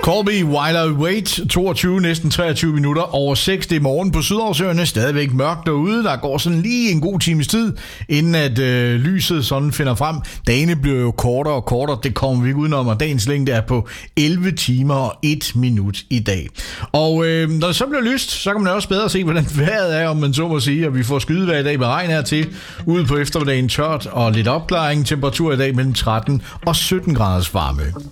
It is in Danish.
Call Me While I Wait, 22, næsten 23 minutter over 6. Det er morgen på Sydhavsøerne. Stadigvæk mørkt derude. Der går sådan lige en god times tid, inden at lyset sådan finder frem. Dagene bliver jo kortere og kortere. Det kommer vi ikke udenom, og dagens længde er på 11 timer og 1 minut i dag. Og når det så bliver lyst, så kan man også bedre se, hvordan vejret er, om man så må sige. Og vi får skydevejr i dag med regn hertil. Ude på eftermiddagen tørt og lidt opklaring. Temperatur i dag mellem 13 og 17 graders varme.